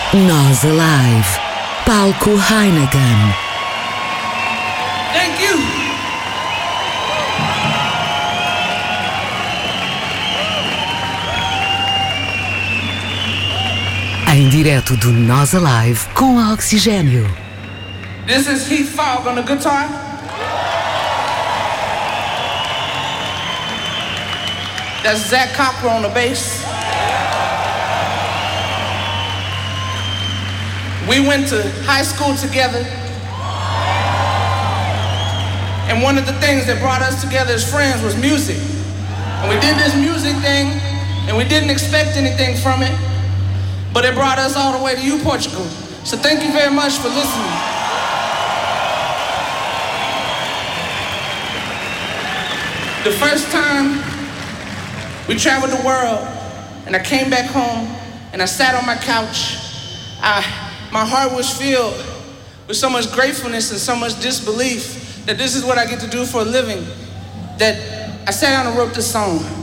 Nós Alive. Palco Heineken. Thank you. Em direto do Nós Alive com a Oxigênio. This is Heath Fogg on the guitar. That's Zach Cockrell on the bass. We went to high school together. And one of the things that brought us together as friends was music. And we did this music thing, and we didn't expect anything from it, but it brought us all the way to you, Portugal. So thank you very much for listening. The first time we traveled the world, and I came back home, and I sat on my couch, my heart was filled with so much gratefulness and so much disbelief that this is what I get to do for a living, that I sat down and wrote this song.